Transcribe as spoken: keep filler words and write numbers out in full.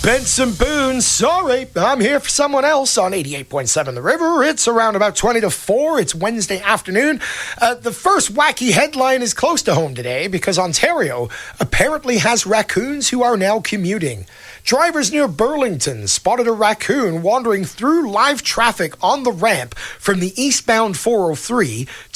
Benson Boone, sorry, I'm here for someone else on eighty-eight point seven The River. It's around about twenty to four. It's Wednesday afternoon. Uh, the first wacky headline is close to home today because Ontario apparently has raccoons who are now commuting. Drivers near Burlington spotted a raccoon wandering through live traffic on the ramp from the eastbound four oh three